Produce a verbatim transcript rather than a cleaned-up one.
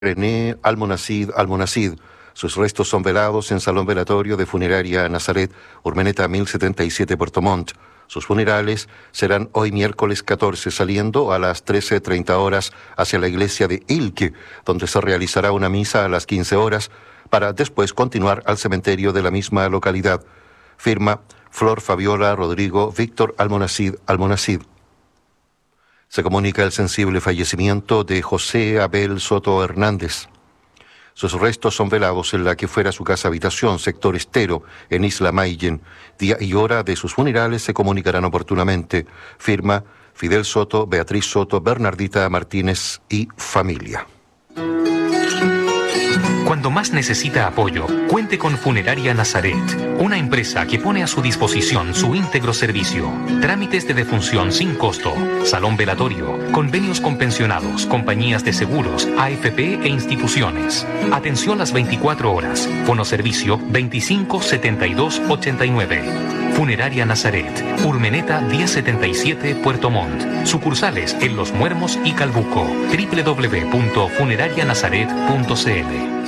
René Almonacid Almonacid. Sus restos son velados en Salón Velatorio de Funeraria Nazaret, Urmeneta mil setenta y siete, Puerto Montt. Sus funerales serán hoy miércoles catorce, saliendo a las trece treinta horas hacia la iglesia de Ilque, donde se realizará una misa a las quince horas, para después continuar al cementerio de la misma localidad. Firma Flor Fabiola Rodrigo Víctor Almonacid Almonacid. Se comunica el sensible fallecimiento de José Abel Soto Hernández. Sus restos son velados en la que fuera su casa habitación, sector Estero, en Isla Mayen. Día y hora de sus funerales se comunicarán oportunamente. Firma Fidel Soto, Beatriz Soto, Bernardita Martínez y familia. Cuando más necesita apoyo, cuente con Funeraria Nazaret, una empresa que pone a su disposición su íntegro servicio. Trámites de defunción sin costo, salón velatorio, convenios con pensionados, compañías de seguros, A F P e instituciones. Atención las veinticuatro horas. Fonoservicio veinticinco setenta y dos ochenta y nueve. Funeraria Nazaret, Urmeneta diez setenta y siete, Puerto Montt. Sucursales en Los Muermos y Calbuco. doble u doble u doble u punto funeraria nazaret punto c l.